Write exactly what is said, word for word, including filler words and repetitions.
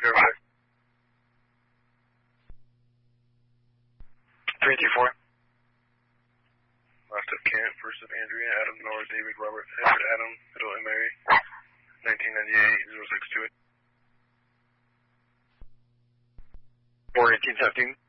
Verified. three two four. Last of Kent, first of Andrea, Adam, Nora, David, Robert, Edward, Adam, middle, and Mary. nineteen ninety-eight, zero six two eight. four eighteen seventeen.